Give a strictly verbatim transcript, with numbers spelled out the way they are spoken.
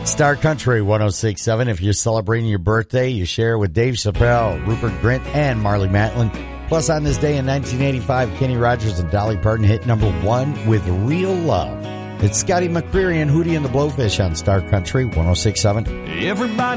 Star Country one oh six point seven. If you're celebrating your birthday, you share with Dave Chappelle, Rupert Grint, and Marley Matlin. Plus, on this day in nineteen eighty-five, Kenny Rogers and Dolly Parton hit number one with Real Love. It's Scotty McCreery and Hootie and the Blowfish on Star Country one oh six point seven. Everybody